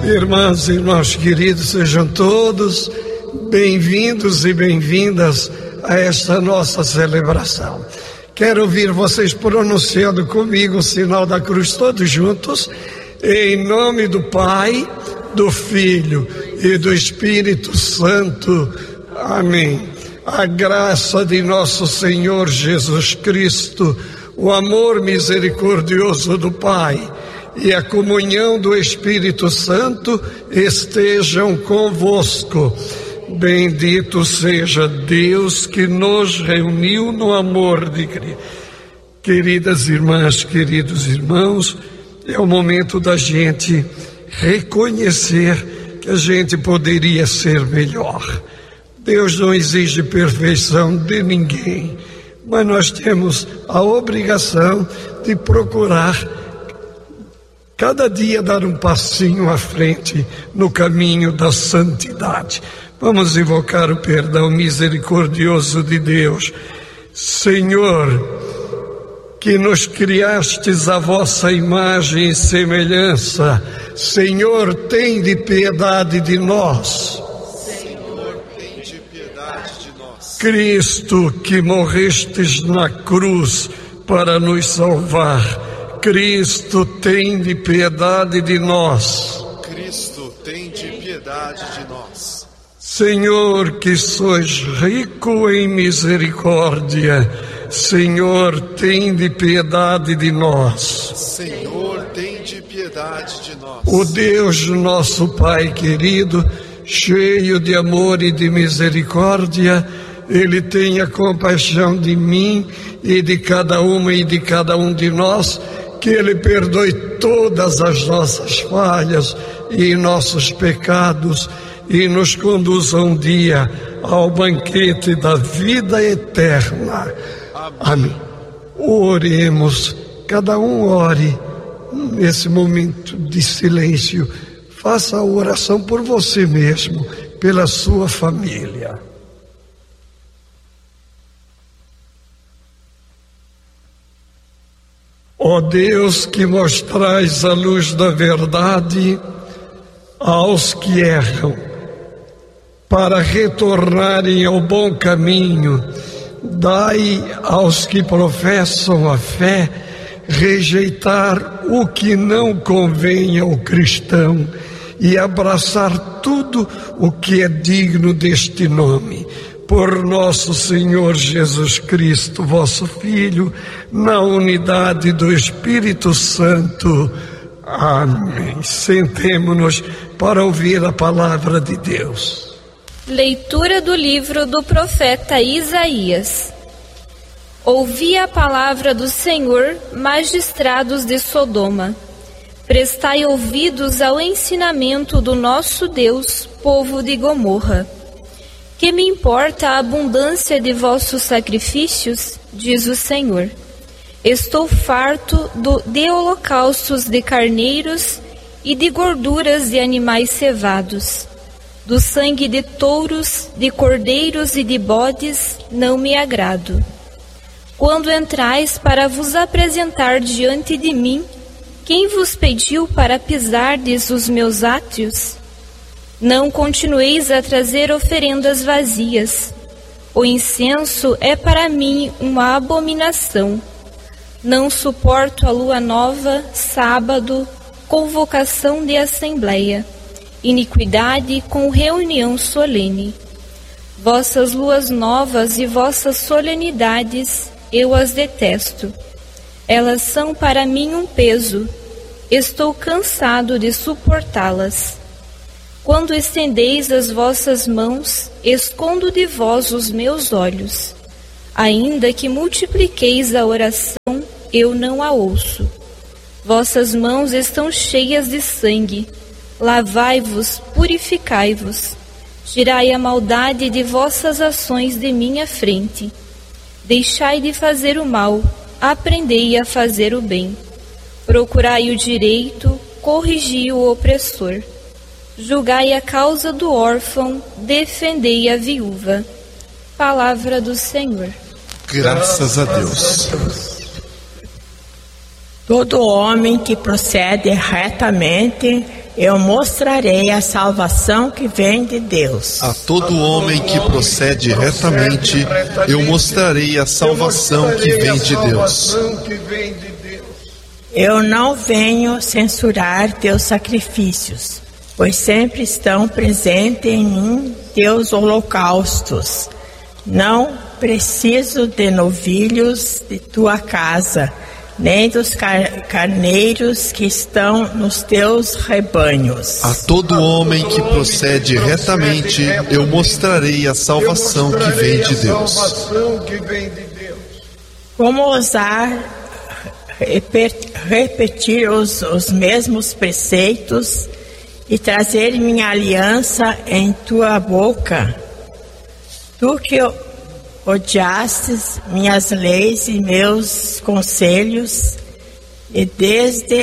Irmãs e irmãos queridos, sejam todos bem-vindos e bem-vindas a esta nossa celebração. Quero ouvir vocês pronunciando comigo o sinal da cruz, todos juntos, em nome do Pai, do Filho e do Espírito Santo. Amém. A graça de nosso Senhor Jesus Cristo, o amor misericordioso do Pai e a comunhão do Espírito Santo estejam convosco. Bendito seja Deus que nos reuniu no amor de Cristo. Queridas irmãs, queridos irmãos, é o momento da gente reconhecer que a gente poderia ser melhor. Deus não exige perfeição de ninguém, mas nós temos a obrigação de procurar cada dia dar um passinho à frente no caminho da santidade. Vamos invocar o perdão misericordioso de Deus. Senhor, que nos criastes a vossa imagem e semelhança, Senhor, tende piedade de nós. Senhor, tende piedade de nós. Cristo, que morrestes na cruz para nos salvar, Cristo, tende piedade de nós. Cristo, tende piedade de nós. Senhor, que sois rico em misericórdia, Senhor, tende piedade de nós. Senhor, tende piedade de nós. O Deus nosso Pai querido, cheio de amor e de misericórdia, Ele tenha compaixão de mim e de cada uma e de cada um de nós, que Ele perdoe todas as nossas falhas e nossos pecados e nos conduza um dia ao banquete da vida eterna. Amém. Oremos, cada um ore nesse momento de silêncio. Faça a oração por você mesmo, pela sua família. Ó Deus, que mostrais a luz da verdade aos que erram, para retornarem ao bom caminho, dai aos que professam a fé rejeitar o que não convém ao cristão e abraçar tudo o que é digno deste nome. Por nosso Senhor Jesus Cristo, vosso Filho, na unidade do Espírito Santo. Amém. Sentemo-nos para ouvir a palavra de Deus. Leitura do livro do profeta Isaías. Ouvi a palavra do Senhor, magistrados de Sodoma. Prestai ouvidos ao ensinamento do nosso Deus, povo de Gomorra. Que me importa a abundância de vossos sacrifícios, diz o Senhor. Estou farto de holocaustos de carneiros e de gorduras de animais cevados. Do sangue de touros, de cordeiros e de bodes não me agrado. Quando entrais para vos apresentar diante de mim, quem vos pediu para pisardes os meus átrios? Não continueis a trazer oferendas vazias. O incenso é para mim uma abominação. Não suporto a lua nova, sábado, convocação de assembleia, iniquidade com reunião solene. Vossas luas novas e vossas solenidades, eu as detesto. Elas são para mim um peso. Estou cansado de suportá-las. Quando estendeis as vossas mãos, escondo de vós os meus olhos. Ainda que multipliqueis a oração, eu não a ouço. Vossas mãos estão cheias de sangue. Lavai-vos, purificai-vos. Tirai a maldade de vossas ações de minha frente. Deixai de fazer o mal, aprendei a fazer o bem. Procurai o direito, corrigi o opressor. Julgai a causa do órfão, defendei a viúva. Palavra do Senhor. Graças a Deus. Todo homem que procede retamente, eu mostrarei a salvação que vem de Deus. A todo homem que procede retamente, eu mostrarei a salvação que vem de Deus. Eu não venho censurar teus sacrifícios, pois sempre estão presentes em mim teus holocaustos. Não preciso de novilhos de tua casa, nem dos carneiros que estão nos teus rebanhos. A todo homem que procede retamente, eu mostrarei a salvação que vem de Deus. Como ousar repetir os mesmos preceitos e trazer minha aliança em tua boca? Tu que odiastes minhas leis e meus conselhos, e deste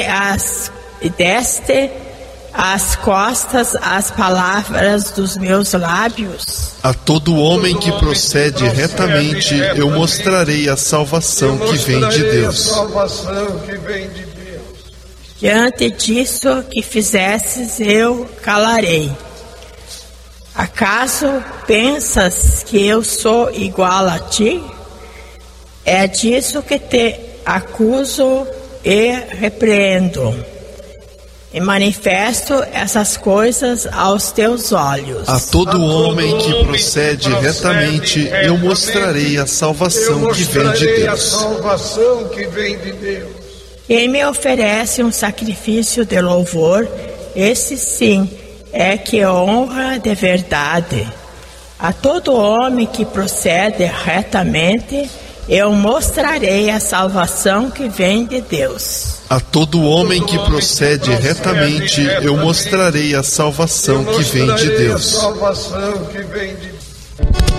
às costas as palavras dos meus lábios. A todo homem que procede retamente, eu mostrarei a salvação que vem de Deus. Diante disso que fizesses, eu calarei. Acaso pensas que eu sou igual a ti? É disso que te acuso e repreendo, e manifesto essas coisas aos teus olhos. A todo homem que procede retamente, eu mostrarei a salvação que vem de Deus. Quem me oferece um sacrifício de louvor, esse sim é que honra de verdade. A todo homem que procede retamente, eu mostrarei a salvação que vem de Deus. A todo homem que procede retamente, eu mostrarei a salvação que vem de Deus.